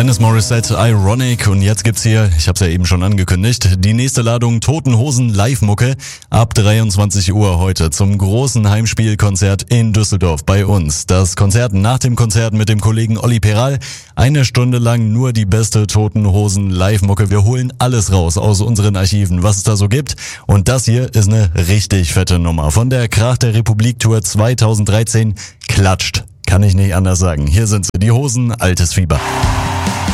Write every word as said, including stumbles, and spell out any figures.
Alanis Morissette, Ironic, und jetzt gibt's hier, ich hab's ja eben schon angekündigt, die nächste Ladung Toten Hosen Live-Mucke ab dreiundzwanzig Uhr heute zum großen Heimspielkonzert in Düsseldorf bei uns. Das Konzert nach dem Konzert mit dem Kollegen Olli Peral, eine Stunde lang nur die beste Toten Hosen Live-Mucke. Wir holen alles raus aus unseren Archiven, was es da so gibt, und das hier ist eine richtig fette Nummer von der Krach der Republik Tour zweitausenddreizehn. Klatscht. Kann ich nicht anders sagen. Hier sind sie, die Hosen, altes Fieber.